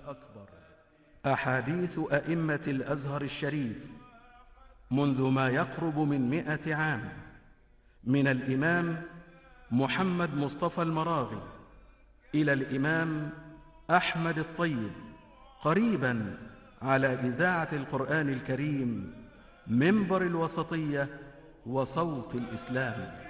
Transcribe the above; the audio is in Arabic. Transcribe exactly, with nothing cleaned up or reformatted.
الأكبر. أحاديث أئمة الأزهر الشريف منذ ما يقرب من مئة عام، من الإمام محمد مصطفى المراغي إلى الإمام أحمد الطيب، قريباً على إذاعة القرآن الكريم، منبر الوسطية وصوت الإسلام.